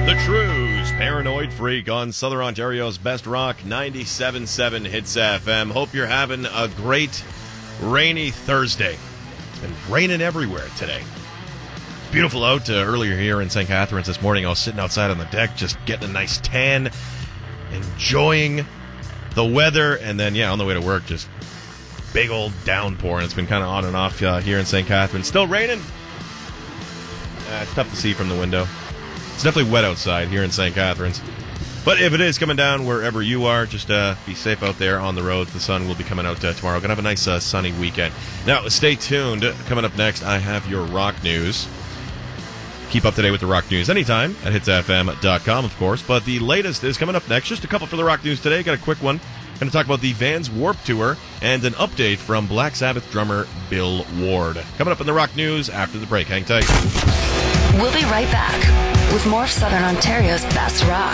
The Trues, Paranoid Freak on Southern Ontario's Best Rock 97.7 Hits FM. Hope you're having a great rainy Thursday. It's been raining everywhere today. Beautiful out earlier here in St. Catharines this morning. I was sitting outside on the deck just getting a nice tan, enjoying the weather, and then, on the way to work, just big old downpour, and it's been kind of on and off here in St. Catharines. Still raining. It's tough to see from the window. It's definitely wet outside here in St. Catharines. But if it is coming down wherever you are, just be safe out there on the roads. The sun will be coming out tomorrow. Going to have a nice sunny weekend. Now, stay tuned. Coming up next, I have your rock news. Keep up to date with the rock news anytime at hitsfm.com, of course. But the latest is coming up next. Just a couple for the rock news today. Got a quick one. Going to talk about the Vans Warped Tour and an update from Black Sabbath drummer Bill Ward. Coming up in the rock news after the break. Hang tight. We'll be right back with more of Southern Ontario's best rock.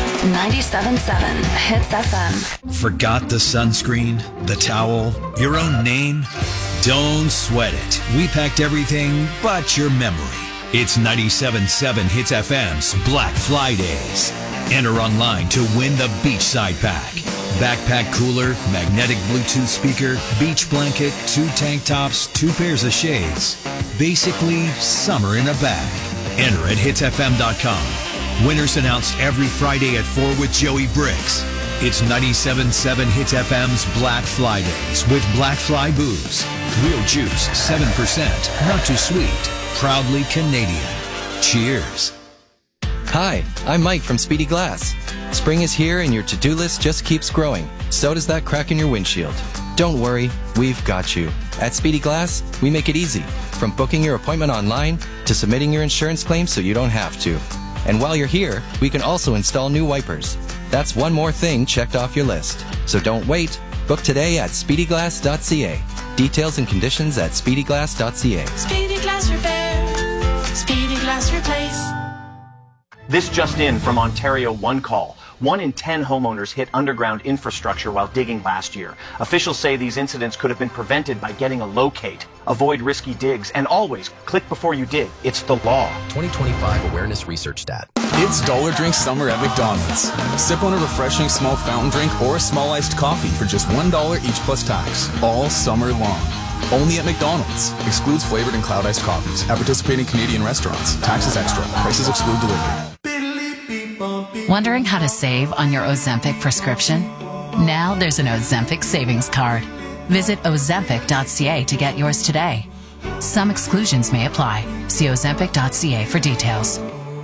97.7 Hits FM. Forgot the sunscreen, the towel, your own name? Don't sweat it. We packed everything but your memory. It's 97.7 Hits FM's Black Fridays. Enter online to win the Beachside Pack. Backpack cooler, magnetic Bluetooth speaker, beach blanket, 2 tank tops, 2 pairs of shades. Basically, summer in a bag. Enter at hitsfm.com. Winners announced every Friday at 4 with Joey Briggs. It's 97.7 Hits FM's Black Fridays with Black Fly Booze. Real juice, 7%, not too sweet. Proudly Canadian. Cheers. Hi, I'm Mike from Speedy Glass. Spring is here and your to-do list just keeps growing. So does that crack in your windshield. Don't worry, we've got you. At Speedy Glass, we make it easy. From booking your appointment online to submitting your insurance claim so you don't have to. And while you're here, we can also install new wipers. That's one more thing checked off your list. So don't wait. Book today at speedyglass.ca. Details and conditions at speedyglass.ca. Speedy Glass Repair. Speedy Glass Replace. This just in from Ontario One Call. 1 in 10 homeowners hit underground infrastructure while digging last year. Officials say these incidents could have been prevented by getting a locate. Avoid risky digs and always click before you dig. It's the law. 2025 Awareness Research Stat. It's Dollar Drink Summer at McDonald's. Sip on a refreshing small fountain drink or a small iced coffee for just $1 each plus tax. All summer long. Only at McDonald's. Excludes flavored and cloud iced coffees. At participating Canadian restaurants. Taxes extra. Prices exclude delivery. Wondering how to save on your Ozempic prescription? Now there's an Ozempic savings card. Visit ozempic.ca to get yours today. Some exclusions may apply. See ozempic.ca for details.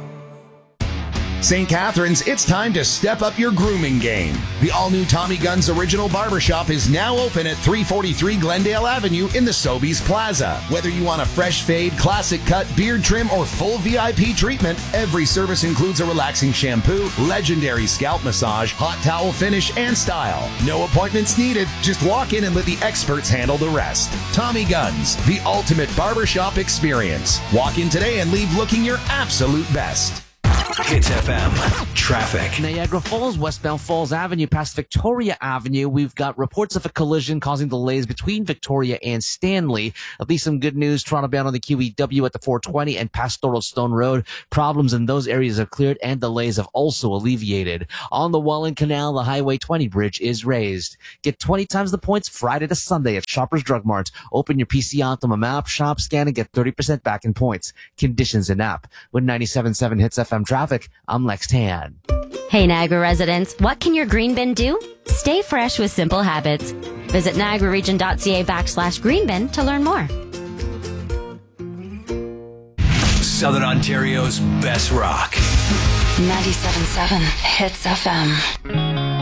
St. Catharines, it's time to step up your grooming game. The all-new Tommy Gunn's Original Barbershop is now open at 343 Glendale Avenue in the Sobeys Plaza. Whether you want a fresh fade, classic cut, beard trim, or full VIP treatment, every service includes a relaxing shampoo, legendary scalp massage, hot towel finish, and style. No appointments needed. Just walk in and let the experts handle the rest. Tommy Gunn's, the ultimate barbershop experience. Walk in today and leave looking your absolute best. Hits FM. Traffic. Niagara Falls, westbound Falls Avenue past Victoria Avenue. We've got reports of a collision causing delays between Victoria and Stanley. At least some good news. Toronto bound on the QEW at the 420 and Pastoral Stone Road. Problems in those areas have cleared and delays have also alleviated. On the Welland Canal, the Highway 20 bridge is raised. Get 20 times the points Friday to Sunday at Shoppers Drug Mart. Open your PC onto a map, shop, scan, and get 30% back in points. Conditions in app. With 97.7 Hits FM traffic, I'm Lex Tan. Hey Niagara residents, what can your green bin do? Stay fresh with simple habits. Visit niagararegion.ca/greenbin to learn more. Southern Ontario's best rock. 97.7 Hits FM.